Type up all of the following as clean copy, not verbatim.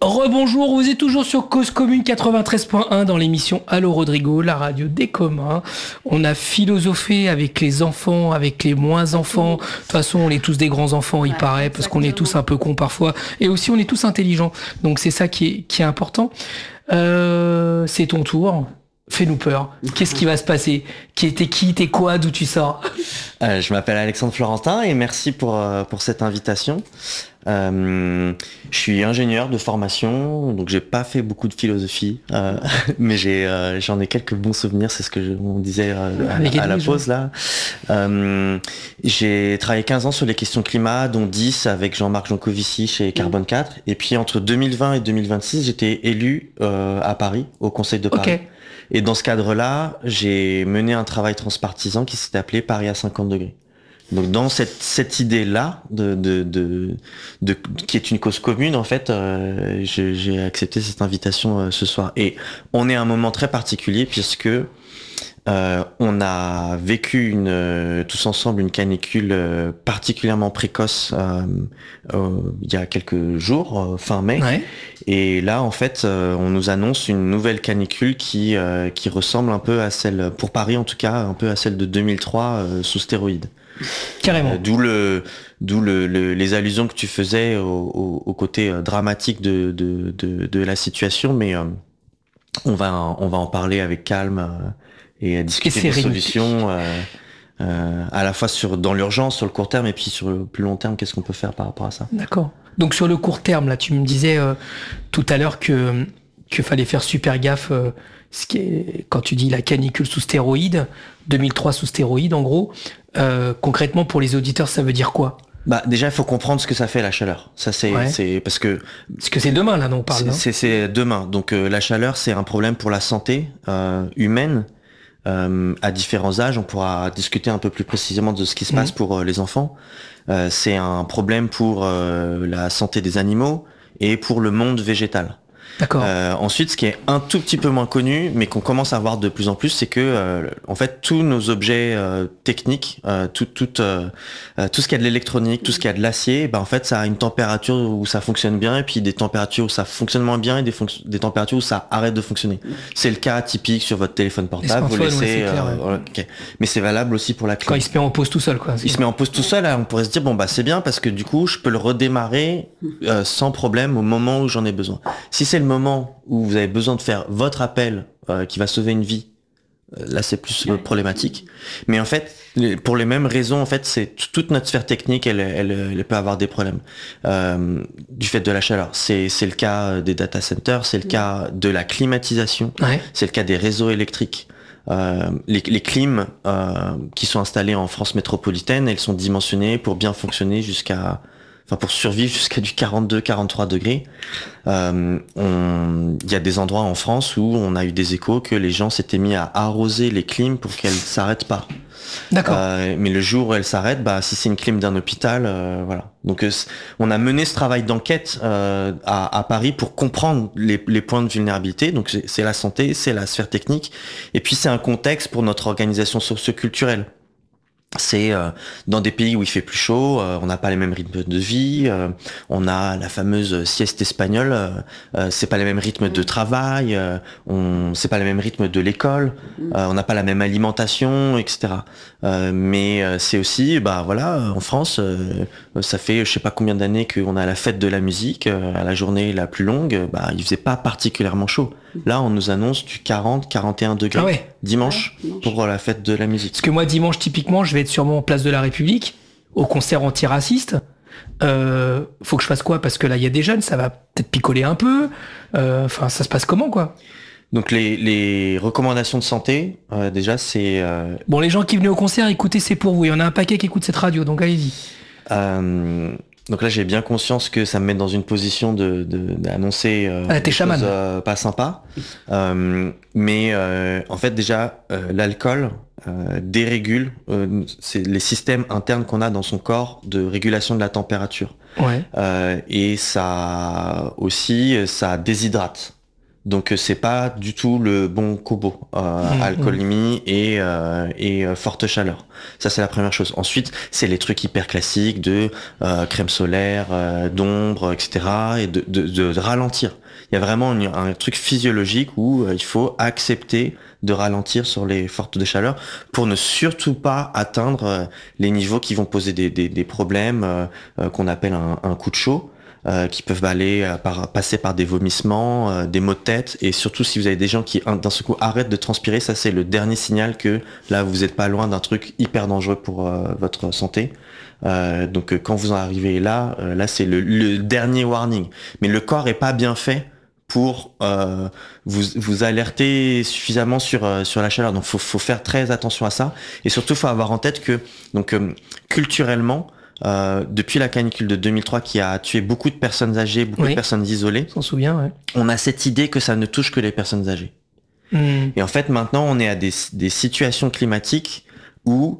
Rebonjour, vous êtes toujours sur Cause Commune 93.1 dans l'émission Allô Rodrigo, la radio des communs. On a philosophé avec les enfants, avec les moins enfants. De toute façon, on est tous des grands enfants, il paraît, parce qu'on est tous un peu cons parfois. Et aussi, on est tous intelligents. Donc c'est ça qui est important. C'est ton tour. Fais-nous peur. Qu'est-ce qui va se passer? T'es quoi? D'où tu sors? Je m'appelle Alexandre Florentin et merci pour cette invitation. Je suis ingénieur de formation, donc j'ai pas fait beaucoup de philosophie, mais j'en ai quelques bons souvenirs, c'est ce que on disait à la pause là. J'ai travaillé 15 ans sur les questions climat, dont 10 avec Jean-Marc Jancovici chez Carbone 4, et puis entre 2020 et 2026, j'étais élu à Paris, au Conseil de Paris. Okay. Et dans ce cadre-là, j'ai mené un travail transpartisan qui s'était appelé Paris à 50 degrés. Donc dans cette idée-là, qui est une cause commune, en fait, j'ai accepté cette invitation ce soir. Et on est à un moment très particulier puisque on a vécu tous ensemble une canicule particulièrement précoce il y a quelques jours, fin mai. Ouais. Et là, en fait, on nous annonce une nouvelle canicule qui ressemble un peu à celle, pour Paris en tout cas, un peu à celle de 2003 sous stéroïdes. Carrément. D'où les allusions que tu faisais au côté dramatique de la situation, mais on va en parler avec calme et discuter des solutions à la fois dans l'urgence, sur le court terme, et puis sur le plus long terme, qu'est-ce qu'on peut faire par rapport à ça. D'accord. Donc sur le court terme, là, tu me disais tout à l'heure qu'il fallait faire super gaffe. Quand tu dis la canicule sous stéroïdes, 2003 sous stéroïdes en gros, concrètement pour les auditeurs, ça veut dire quoi? Bah déjà, il faut comprendre ce que ça fait la chaleur. Ça c'est parce que c'est demain là dont on parle. C'est demain. Donc la chaleur, c'est un problème pour la santé humaine. À différents âges, on pourra discuter un peu plus précisément de ce qui se passe pour les enfants. C'est un problème pour la santé des animaux et pour le monde végétal. D'accord. Ensuite, ce qui est un tout petit peu moins connu, mais qu'on commence à voir de plus en plus, c'est que en fait tous nos objets techniques, tout ce qui a de l'électronique, tout ce qui a de l'acier, en fait ça a une température où ça fonctionne bien, et puis des températures où ça fonctionne moins bien, et des températures où ça arrête de fonctionner. C'est le cas typique sur votre téléphone portable. Vous laissez. Okay. Mais c'est valable aussi pour la clim. Quand il se met en pause tout seul, quoi. Il se met en pause tout seul, là, on pourrait se dire c'est bien parce que du coup je peux le redémarrer sans problème au moment où j'en ai besoin. Si c'est le moment où vous avez besoin de faire votre appel qui va sauver une vie, là c'est plus problématique. Mais en fait, pour les mêmes raisons, en fait, c'est toute notre sphère technique, elle peut avoir des problèmes du fait de la chaleur. C'est le cas des data centers, c'est le cas de la climatisation, c'est le cas des réseaux électriques. Les clims qui sont installés en France métropolitaine, elles sont dimensionnées pour bien fonctionner pour survivre jusqu'à du 42-43 degrés. Il y a des endroits en France où on a eu des échos que les gens s'étaient mis à arroser les clims pour qu'elles s'arrêtent pas. D'accord. Mais le jour où elles s'arrêtent, si c'est une clim d'un hôpital, voilà. Donc on a mené ce travail d'enquête à Paris pour comprendre les points de vulnérabilité. Donc c'est la santé, c'est la sphère technique, et puis c'est un contexte pour notre organisation socio-culturelle. C'est dans des pays où il fait plus chaud, on n'a pas les mêmes rythmes de vie, on a la fameuse sieste espagnole, c'est pas les mêmes rythmes de travail, c'est pas les mêmes rythmes de l'école, on n'a pas la même alimentation, etc. Mais c'est aussi, en France, ça fait je sais pas combien d'années qu'on a la fête de la musique, à la journée la plus longue, il faisait pas particulièrement chaud. Là, on nous annonce du 40-41 degrés dimanche pour la fête de la musique. Parce que moi, dimanche, typiquement, je vais être sûrement en place de la République, au concert antiraciste. Faut que je fasse quoi? Parce que là, il y a des jeunes, ça va peut-être picoler un peu. Ça se passe comment, quoi? Donc les recommandations de santé, déjà, c'est... Bon, les gens qui venaient au concert, écoutez, c'est pour vous. Il y en a un paquet qui écoute cette radio, donc allez-y. Donc là, j'ai bien conscience que ça me met dans une position d'annoncer des choses pas sympas. Mais en fait, déjà, l'alcool dérégule c'est les systèmes internes qu'on a dans son corps de régulation de la température. Ouais. Et ça aussi, ça déshydrate. Donc c'est pas du tout le bon combo, alcoolémie et forte chaleur. Ça c'est la première chose. Ensuite c'est les trucs hyper classiques de crème solaire, d'ombre, etc. et de ralentir. Il y a vraiment un truc physiologique où il faut accepter de ralentir sur les fortes de chaleur pour ne surtout pas atteindre les niveaux qui vont poser des problèmes qu'on appelle un coup de chaud. Qui peuvent passer par des vomissements, des maux de tête, et surtout si vous avez des gens qui d'un seul coup arrêtent de transpirer, ça c'est le dernier signal que là vous n'êtes pas loin d'un truc hyper dangereux pour votre santé. Donc quand vous en arrivez là, là c'est le dernier warning. Mais le corps est pas bien fait pour vous alerter suffisamment sur la chaleur. Donc faut faire très attention à ça, et surtout faut avoir en tête que donc culturellement, depuis la canicule de 2003 qui a tué beaucoup de personnes âgées, beaucoup de personnes isolées, on s'en souvient, ouais. On a cette idée que ça ne touche que les personnes âgées. Et en fait, maintenant, on est à des situations climatiques où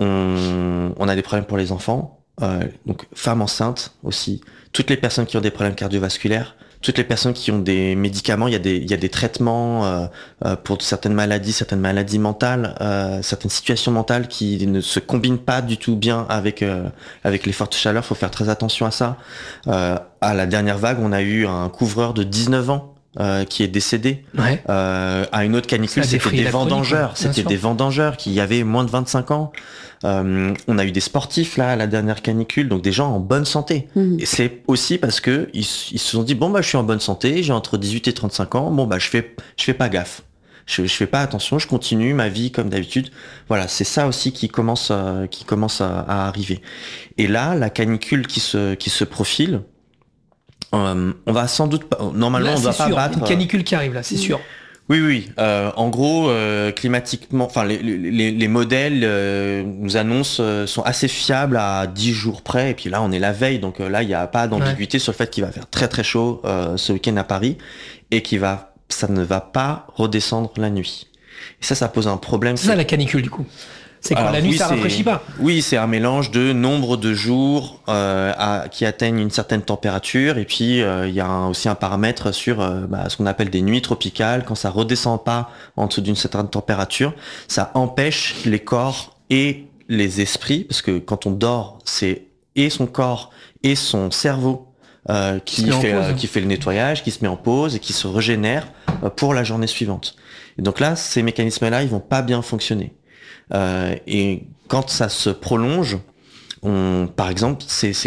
on a des problèmes pour les enfants, donc femmes enceintes aussi, toutes les personnes qui ont des problèmes cardiovasculaires, toutes les personnes qui ont des médicaments. Il y a des traitements pour certaines maladies mentales, certaines situations mentales qui ne se combinent pas du tout bien avec les fortes chaleurs. Faut faire très attention à ça. À la dernière vague, on a eu un couvreur de 19 ans qui est décédé. À une autre canicule, c'était des vendangeurs. C'était des vendangeurs qui avaient moins de 25 ans. On a eu des sportifs là à la dernière canicule, donc des gens en bonne santé. Et c'est aussi parce que ils se sont dit je suis en bonne santé, j'ai entre 18 et 35 ans, je fais pas gaffe. Je fais pas attention, je continue ma vie comme d'habitude. Voilà, c'est ça aussi qui commence à arriver. Et là, la canicule qui se profile, on va sans doute pas, normalement là, on doit pas battre une canicule qui arrive là, c'est sûr. Oui. En gros, climatiquement, enfin les modèles nous annoncent sont assez fiables à 10 jours près. Et puis là, on est la veille, donc là, il n'y a pas d'ambiguïté sur le fait qu'il va faire très très chaud ce week-end à Paris et ça ne va pas redescendre la nuit. Et ça pose un problème. C'est ça la canicule du coup. C'est quand la nuit, ça rafraîchit pas. Oui, c'est un mélange de nombre de jours qui atteignent une certaine température, et puis il y a aussi un paramètre sur ce qu'on appelle des nuits tropicales. Quand ça redescend pas en dessous d'une certaine température, ça empêche les corps et les esprits, parce que quand on dort, c'est et son corps et son cerveau qui fait le nettoyage, qui se met en pause et qui se régénère pour la journée suivante. Et donc là, ces mécanismes-là, ils vont pas bien fonctionner. Et quand ça se prolonge, par exemple,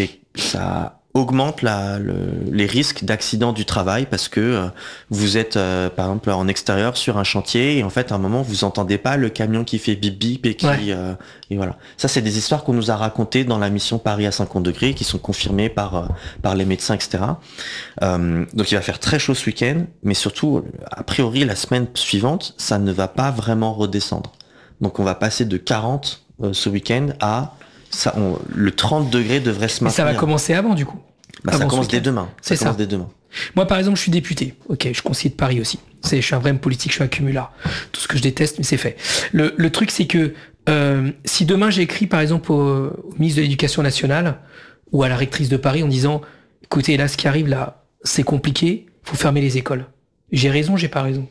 ça augmente les risques d'accident du travail, parce que vous êtes par exemple en extérieur sur un chantier, et en fait à un moment vous entendez pas le camion qui fait bip bip et et voilà. Ça c'est des histoires qu'on nous a racontées dans la mission Paris à 50 degrés, qui sont confirmées par les médecins, etc. Donc il va faire très chaud ce week-end, mais surtout a priori la semaine suivante ça ne va pas vraiment redescendre. Donc on va passer de 40 ce week-end à le 30 degrés devrait se maintenir. Mais ça va commencer avant du coup. Ça commence dès demain. Ça commence dès demain. Moi par exemple je suis député. Ok, je conseiller de Paris aussi. Je suis un vrai homme politique, je suis un cumulard. Tout ce que je déteste, mais c'est fait. Le truc c'est que si demain j'écris par exemple au ministre de l'Éducation nationale ou à la rectrice de Paris en disant écoutez là ce qui arrive là c'est compliqué, faut fermer les écoles. J'ai raison, j'ai pas raison?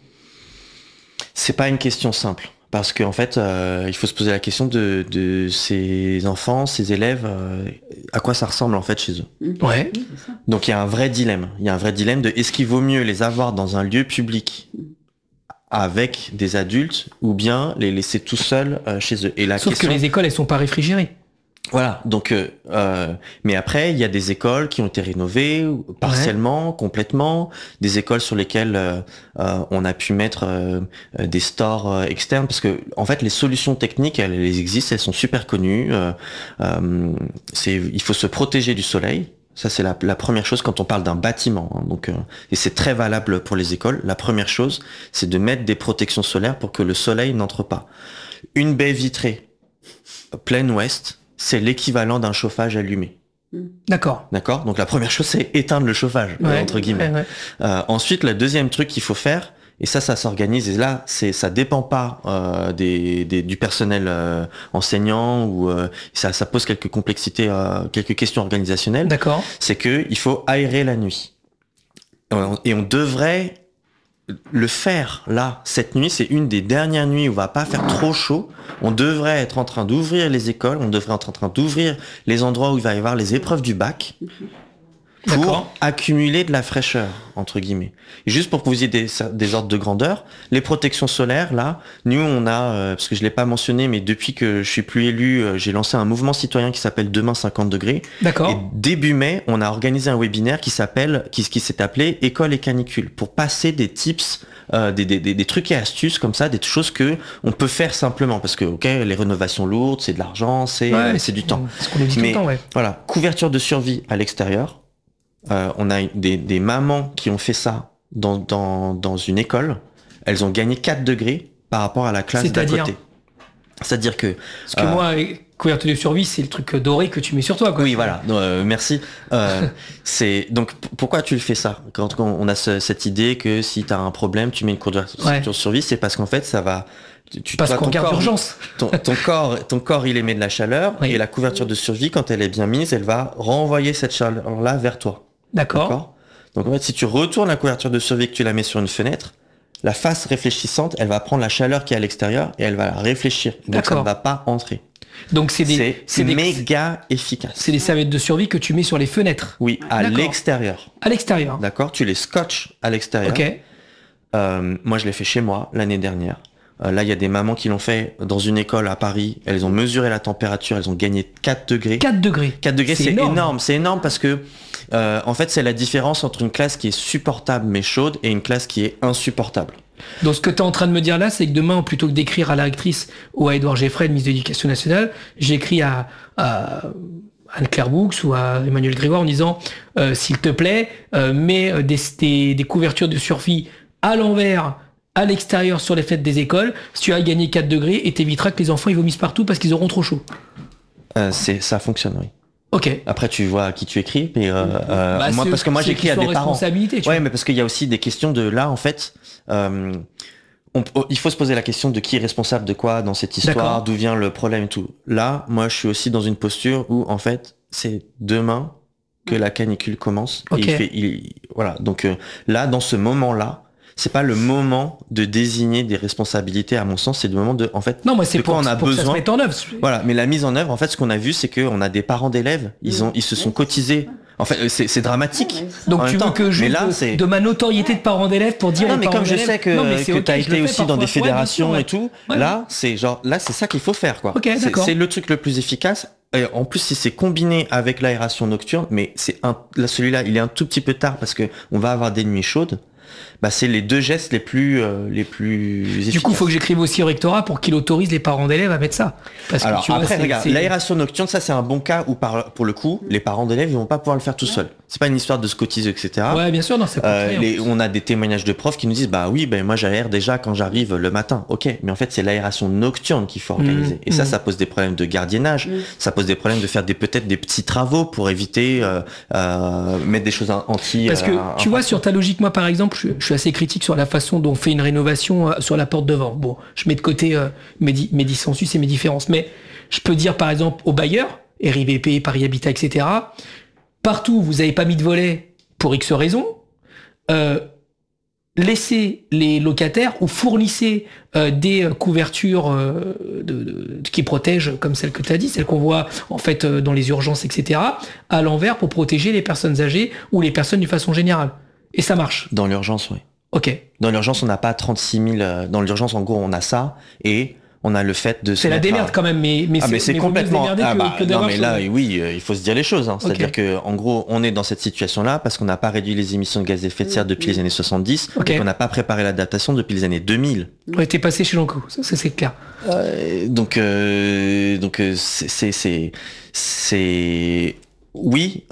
C'est pas une question simple. Parce qu'en fait, il faut se poser la question de ces enfants, ces élèves, à quoi ça ressemble en fait chez eux. Ouais. Donc il y a un vrai dilemme. Il y a un vrai dilemme de est-ce qu'il vaut mieux les avoir dans un lieu public avec des adultes ou bien les laisser tout seuls chez eux. Et Sauf que les écoles, elles sont pas réfrigérées. Voilà, donc mais après il y a des écoles qui ont été rénovées partiellement, complètement, des écoles sur lesquelles on a pu mettre des stores externes, parce que en fait les solutions techniques elles existent, elles sont super connues. Il faut se protéger du soleil. Ça c'est la première chose quand on parle d'un bâtiment, hein, donc et c'est très valable pour les écoles. La première chose, c'est de mettre des protections solaires pour que le soleil n'entre pas. Une baie vitrée pleine ouest, c'est l'équivalent d'un chauffage allumé. D'accord. Donc la première chose, c'est éteindre le chauffage, entre guillemets. Ensuite, le deuxième truc qu'il faut faire, et ça s'organise, et là, ça dépend pas du personnel enseignant, ou ça pose quelques complexités, quelques questions organisationnelles. D'accord. C'est que il faut aérer la nuit. Et on devrait le faire là, cette nuit, c'est une des dernières nuits où il va pas faire trop chaud. On devrait être en train d'ouvrir les écoles, on devrait être en train d'ouvrir les endroits où il va y avoir les épreuves du bac pour accumuler de la fraîcheur, entre guillemets. Et juste pour que vous ayez des ordres de grandeur, les protections solaires, là, nous, on a, parce que je l'ai pas mentionné, mais depuis que je suis plus élu, j'ai lancé un mouvement citoyen qui s'appelle Demain 50 degrés. D'accord. Et début mai, on a organisé un webinaire qui s'est appelé École et canicule, pour passer des tips, des trucs et astuces comme ça, des choses que on peut faire simplement, parce que, ok, les rénovations lourdes, c'est de l'argent, c'est du temps. C'est ce qu'on nous dit tout le temps, ouais. Voilà, couverture de survie à l'extérieur. On a des mamans qui ont fait ça dans une école. Elles ont gagné 4 degrés par rapport à la classe d'à côté. C'est-à-dire que... Parce que moi, couverture de survie, c'est le truc doré que tu mets sur toi, quoi. Oui, voilà. Merci. Donc, pourquoi tu le fais ça? Quand on a cette idée que si tu as un problème, tu mets une couverture de survie, c'est parce qu'en fait, ça va... Parce qu'on garde d'urgence. Ton corps, il émet de la chaleur, et la couverture de survie, quand elle est bien mise, elle va renvoyer cette chaleur-là vers toi. D'accord. Donc en fait, si tu retournes la couverture de survie, que tu la mets sur une fenêtre, la face réfléchissante, elle va prendre la chaleur qui est à l'extérieur et elle va la réfléchir. Donc ça ne va pas entrer. Donc c'est méga efficace. C'est des serviettes de survie que tu mets sur les fenêtres. Oui, à l'extérieur. À l'extérieur. D'accord. Tu les scotches à l'extérieur. Ok. Moi, je l'ai fait chez moi l'année dernière. Là, il y a des mamans qui l'ont fait dans une école à Paris. Elles ont mesuré la température. Elles ont gagné 4 degrés. 4 degrés. 4 degrés, c'est énorme. C'est énorme parce que, en fait, c'est la différence entre une classe qui est supportable mais chaude et une classe qui est insupportable. Donc, ce que tu es en train de me dire là, c'est que demain, plutôt que d'écrire à la rectrice ou à Édouard Geffray, le ministre de l'Éducation nationale, j'écris à Anne-Claire Boux ou à Emmanuel Grégoire en disant s'il te plaît, mets des couvertures de survie à l'envers, à l'extérieur sur les fenêtres des écoles, si tu as gagné 4 degrés et t'éviteras que les enfants ils vomissent partout parce qu'ils auront trop chaud. Ça fonctionne, oui. Ok. Après, tu vois à qui tu écris, mais moi, parce que moi j'écris à des parents. Ouais, mais parce qu'il y a aussi des questions de là, en fait. Il faut se poser la question de qui est responsable de quoi dans cette histoire, d'où vient le problème et tout. Là, moi, je suis aussi dans une posture où, en fait, c'est demain que la canicule commence. Okay. Voilà. Donc là, dans ce moment-là, c'est pas le moment de désigner des responsabilités, à mon sens, c'est le moment de, en fait, non, moi, c'est de quoi on a besoin. Que ça se mette en œuvre. Voilà, mais la mise en œuvre, en fait, ce qu'on a vu, c'est qu'on a des parents d'élèves, ils se sont cotisés. En fait, c'est dramatique. Donc tu veux que je de ma notoriété de parent d'élève pour dire. Non, mais comme je sais que t'as été aussi dans des fédérations et tout, là, c'est ça qu'il faut faire, quoi. Okay, c'est le truc le plus efficace. Et en plus, si c'est combiné avec l'aération nocturne, mais celui-là, il est un tout petit peu tard parce que on va avoir des nuits chaudes. Bah, c'est les deux gestes les plus efficaces. Du coup, il faut que j'écrive aussi au rectorat pour qu'il autorise les parents d'élèves à mettre ça. Parce alors, que, après, regarde, l'aération nocturne, ça, c'est un bon cas où, pour le coup, les parents d'élèves, ils vont pas pouvoir le faire tout seuls. C'est pas une histoire de se cotiser, etc. Ouais, bien sûr, non, c'est pas on a des témoignages de profs qui nous disent, bah oui, moi, j'aère déjà quand j'arrive le matin. Ok, mais en fait, c'est l'aération nocturne qu'il faut organiser. Et ça pose des problèmes de gardiennage. Ça pose des problèmes de faire peut-être des petits travaux pour éviter, mettre des choses anti. Parce que, tu vois, sur ta logique, moi, par exemple, je suis assez critique sur la façon dont on fait une rénovation sur la porte devant. Bon, je mets de côté mes dissensus et mes différences, mais je peux dire par exemple aux bailleurs, RIVP, Paris Habitat, etc., partout où vous n'avez pas mis de volet pour X raisons, laissez les locataires ou fournissez des couvertures qui protègent, comme celle que tu as dit, celle qu'on voit en fait dans les urgences, etc., à l'envers pour protéger les personnes âgées ou les personnes d'une façon générale. Et ça marche. Dans l'urgence, oui. Ok. Dans l'urgence, on n'a pas 36 000. Dans l'urgence, en gros, on a ça et on a le fait de. C'est la démerde quand même, mais c'est complètement. Non, mais là, oui, il faut se dire les choses. Hein. C'est-à-dire que, en gros, on est dans cette situation-là parce qu'on n'a pas réduit les émissions de gaz à effet de serre depuis les années 70, et qu'on n'a pas préparé l'adaptation depuis les années 2000. Ouais, t'es passé chez Lanco, ça c'est clair. Donc, c'est oui,